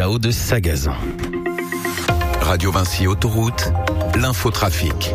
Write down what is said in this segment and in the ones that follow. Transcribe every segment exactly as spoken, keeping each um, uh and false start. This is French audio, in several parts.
Cao de Sagazan. Radio Vinci Autoroute, l'infotrafic.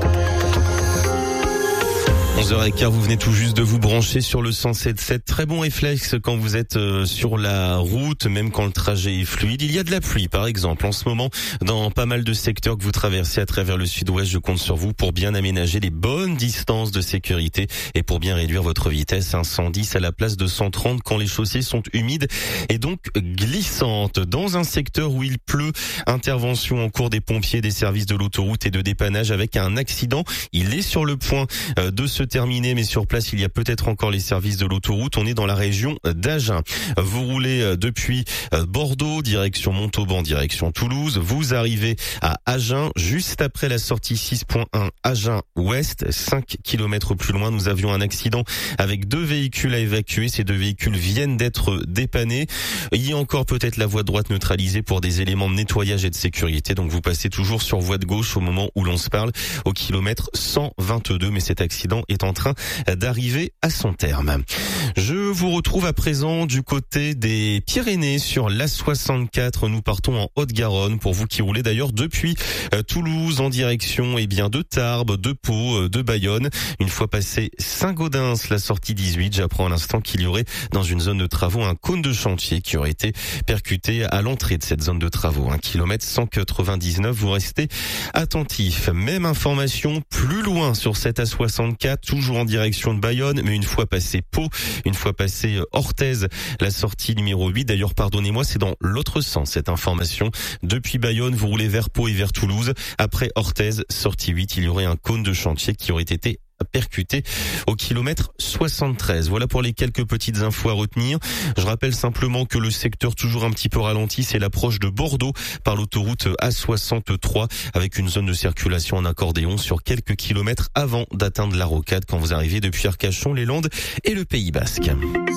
onze heures quinze, vous venez tout juste de vous brancher sur le cent sept sept. Très bon réflexe quand vous êtes euh, sur la route, même quand le trajet est fluide. Il y a de la pluie, par exemple. En ce moment, dans pas mal de secteurs que vous traversez à travers le sud-ouest, je compte sur vous pour bien aménager les bonnes distances de sécurité et pour bien réduire votre vitesse. Un cent dix à la place de cent trente quand les chaussées sont humides et donc glissantes. Dans un secteur où il pleut, intervention en cours des pompiers, des services de l'autoroute et de dépannage avec un accident. Il est sur le point euh, de se terminé, mais sur place, il y a peut-être encore les services de l'autoroute. On est dans la région d'Agen. Vous roulez depuis Bordeaux, direction Montauban, direction Toulouse. Vous arrivez à Agen, juste après la sortie six point un Agen-Ouest. cinq kilomètres plus loin, nous avions un accident avec deux véhicules à évacuer. Ces deux véhicules viennent d'être dépannés. Il y a encore peut-être la voie de droite neutralisée pour des éléments de nettoyage et de sécurité. Donc vous passez toujours sur voie de gauche au moment où l'on se parle, au kilomètre cent vingt-deux. Mais cet accident est en train d'arriver à son terme. Je vous retrouve à présent du côté des Pyrénées sur l'A soixante-quatre. Nous partons en Haute-Garonne pour vous qui roulez d'ailleurs depuis Toulouse en direction eh bien de Tarbes, de Pau, de Bayonne. Une fois passé Saint-Gaudens, la sortie dix-huit, j'apprends à l'instant qu'il y aurait dans une zone de travaux un cône de chantier qui aurait été percuté à l'entrée de cette zone de travaux. un kilomètre cent quatre-vingt-dix-neuf, vous restez attentifs. Même information plus loin sur cette A soixante-quatre, toujours en direction de Bayonne, mais une fois passé Pau, une fois passé Orthez, la sortie numéro huit. D'ailleurs, pardonnez-moi, c'est dans l'autre sens cette information. Depuis Bayonne, vous roulez vers Pau et vers Toulouse. Après Orthez, sortie huit, il y aurait un cône de chantier qui aurait été percuté au kilomètre soixante-treize. Voilà pour les quelques petites infos à retenir. Je rappelle simplement que le secteur toujours un petit peu ralenti, c'est l'approche de Bordeaux par l'autoroute A soixante-trois avec une zone de circulation en accordéon sur quelques kilomètres avant d'atteindre la rocade quand vous arrivez depuis Arcachon, les Landes et le Pays Basque.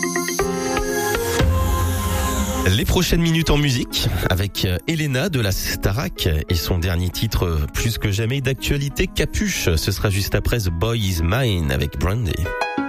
Les prochaines minutes en musique avec Elena de la Starac et son dernier titre plus que jamais d'actualité, Capuche. Ce sera juste après The Boy Is Mine avec Brandy.